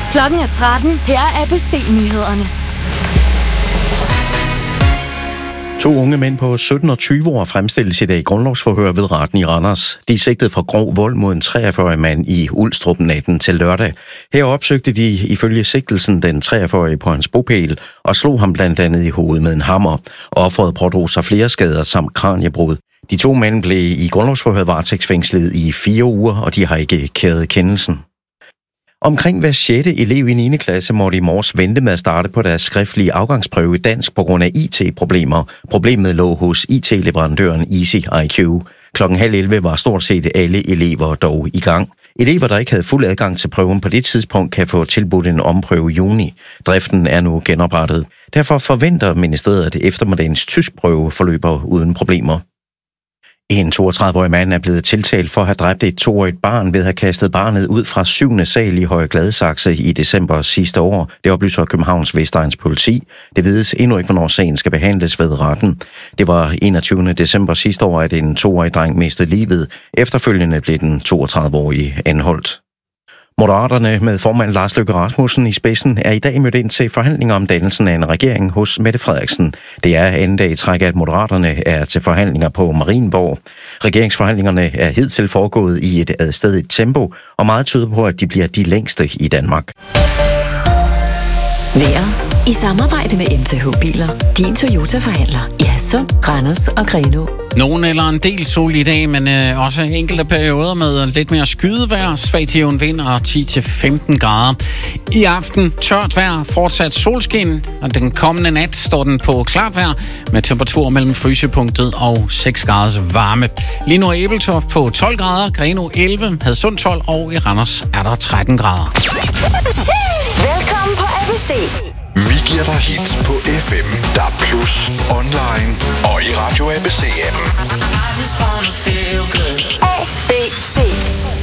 Klokken er 13. Her er ABC-nyhederne. 2 unge mænd på 17 og 20 år fremstilles i dag i grundlovsforhør ved retten i Randers. De er sigtet for grov vold mod en 43-årig mand i Ulstrup natten til lørdag. Her opsøgte de ifølge sigtelsen den 43-årige på hans bopæl og slog ham blandt andet i hovedet med en hammer. Offeret pådrog sig flere skader samt kraniebrud. De 2 mænd blev i grundlovsforhøret varetægtsfængslet i 4 uger, og de har ikke kæret kendelsen. Omkring hver 6. elev i 9. klasse måtte i morges vente med at starte på deres skriftlige afgangsprøve i dansk på grund af IT-problemer. Problemet lå hos IT-leverandøren Easy IQ. 10:30 var stort set alle elever dog i gang. Elever, der ikke havde fuld adgang til prøven på det tidspunkt, kan få tilbudt en omprøve i juni. Driften er nu genoprettet. Derfor forventer ministeriet, at eftermiddagens tyskprøve forløber uden problemer. En 32-årig mand er blevet tiltalt for at have dræbt et 2-årigt barn ved at have kastet barnet ud fra 7. sal i Høje Gladsaxe i december sidste år. Det oplyser Københavns Vestegns politi. Det vides endnu ikke, hvornår sagen skal behandles ved retten. Det var 21. december sidste år, at en 2-årig dreng mistede livet. Efterfølgende blev den 32-årige anholdt. Moderaterne med formand Lars Løkke Rasmussen i spidsen er i dag mødt ind til forhandlinger om dannelsen af en regering hos Mette Frederiksen. Det er anden dag i træk, at Moderaterne er til forhandlinger på Marienborg. Regeringsforhandlingerne er hidtil foregået i et adstædigt tempo, og meget tyder på, at de bliver de længste i Danmark. Vejret i samarbejde med MTH Biler. Din Toyota-forhandler i Hadsund, Randers og Grenaa. Nogen eller en del sol i dag, men også enkelte perioder med lidt mere skydevejr, svagt jævn vind og 10-15 grader. I aften tørt vejr, fortsat solskin, og den kommende nat står den på klart vejr med temperatur mellem frysepunktet og 6 graders varme. Lige nu er Ebeltoft på 12 grader, Grenaa 11, Hadsund 12 og i Randers er der 13 grader. Velkommen på ABC. Vi giver dig hits på FM, DAB+, online og i Radio ABC-appen.